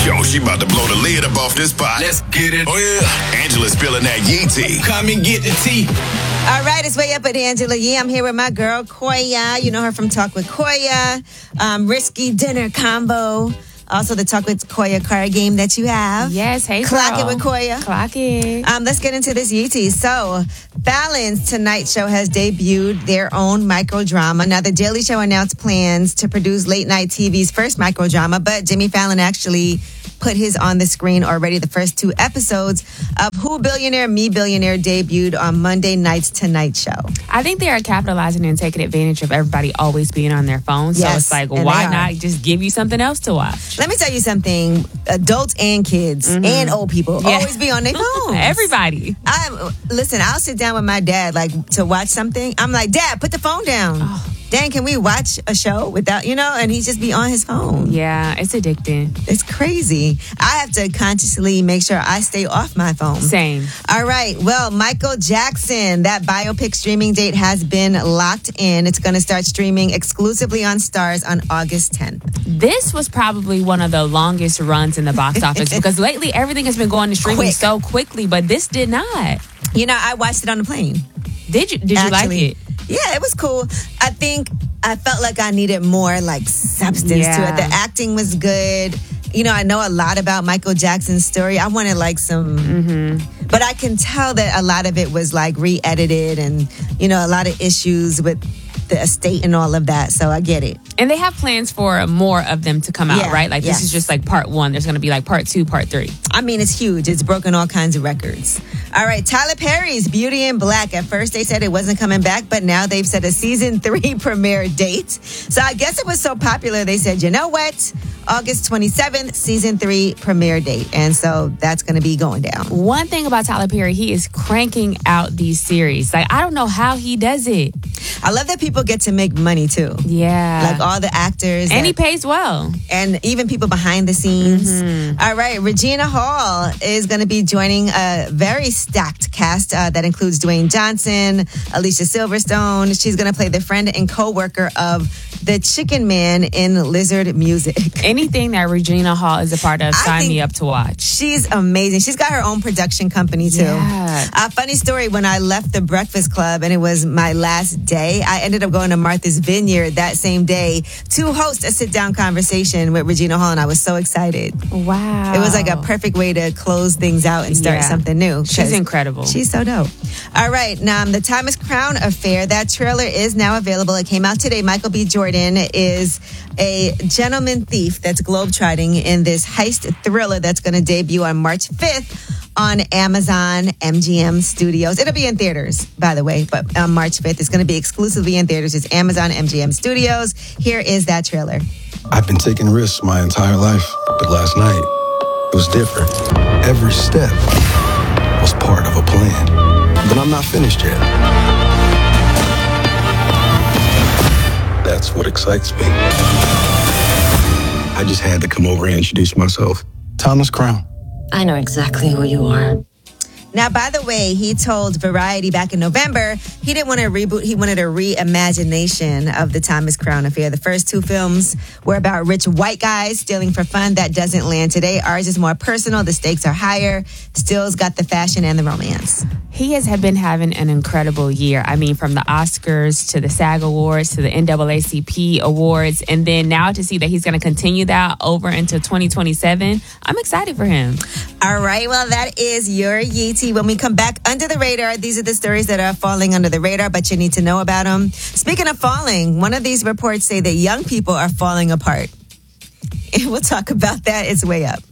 Yo, she about to blow the lid up off this pot. Let's get it. Oh, yeah. Angela's spilling that Yee tea. Come and get the tea. All right, it's Way Up with Angela Yee. I'm here with my girl, Koya. You know her from Talk with Koya. Risky Dinner Combo. Also, the Talk with Koya card game that you have. Yes, hey, Clock girl. it with Koya. Clock it. Let's get into this Yee tea. So, Fallon's Tonight Show has debuted their own microdrama. Now, The Daily Show announced plans to produce late night TV's first microdrama, but Jimmy Fallon actually put his on the screen already. The first 2 episodes of Who Billionaire, Me Billionaire debuted on Monday night's Tonight Show. I think they are capitalizing and taking advantage of everybody always being on their phone. So Yes, it's like, and why they are. not just give you something else to watch? Let me tell you something. Adults and kids and old people Yeah. always be on their phones. Everybody. Listen, I'll sit down with my dad to watch something. I'm like, Dad, put the phone down. Dang, can we watch a show without, and he just be on his phone. Yeah, it's addicting. It's crazy. I have to consciously make sure I stay off my phone. Same. All right. Well, Michael Jackson, that biopic streaming date has been locked in. It's going to start streaming exclusively on Starz on August 10th. This was probably one of the longest runs in the box office because lately everything has been going to streaming Quick. so quickly, but this did not. I watched it on the plane. Did you like Actually, it? Yeah, it was cool. I think I felt like I needed more substance to it. Yeah. The acting was good. I know a lot about Michael Jackson's story. I wanted some, but I can tell that a lot of it was re-edited and, a lot of issues with the estate and all of that. So I get it. And they have plans for more of them to come out, Yeah, right? This yes. is just part 1. There's going to be part 2, part 3. I mean, it's huge. It's broken all kinds of records. All right, Tyler Perry's Beauty in Black. At first, they said it wasn't coming back, but now they've set a season 3 premiere date. So I guess it was so popular, they said, you know what? August 27th, season 3 premiere date. And so that's going to be going down. One thing about Tyler Perry, he is cranking out these series. I don't know how he does it. I love that people get to make money, too. Yeah. All the actors. And he pays well. And even people behind the scenes. All right, Regina Hall is going to be joining a very stacked cast that includes Dwayne Johnson, Alicia Silverstone. She's going to play the friend and co-worker of the Chicken Man in Lizard Music. Anything that Regina Hall is a part of, I sign think me up to watch. She's amazing. She's got her own production company, too. Yeah. Funny story, when I left the Breakfast Club and it was my last day, I ended up going to Martha's Vineyard that same day to host a sit-down conversation with Regina Hall, and I was so excited. Wow. It was a perfect way to close things out and start Yeah. something new. She's incredible. She's so dope. All right, now the Thomas Crown Affair, that trailer is now available. It came out today. Michael B. Jordan is a gentleman thief that's globetrotting in this heist thriller that's going to debut on March 5th on Amazon MGM Studios. It'll be in theaters, by the way, but on March 5th, it's going to be exclusively in theaters. It's Amazon MGM Studios. Here is that trailer. I've been taking risks my entire life, but last night, it was different. Every step was part of a plan. But I'm not finished yet. That's what excites me. I just had to come over and introduce myself. Thomas Crown. I know exactly who you are. Now, by the way, he told Variety back in November he didn't want a reboot. He wanted a reimagination of the Thomas Crown Affair. The first 2 films were about rich white guys stealing for fun. That doesn't land today. Ours is more personal. The stakes are higher. Still's got the fashion and the romance. He has been having an incredible year. I mean, from the Oscars to the SAG Awards to the NAACP Awards. And then now to see that he's going to continue that over into 2027, I'm excited for him. All right. Well, that is your Yee tea. When we come back under the radar, these are the stories that are falling under the radar, but you need to know about them. Speaking of falling, one of these reports say that young people are falling apart. And we'll talk about that. It's Way Up.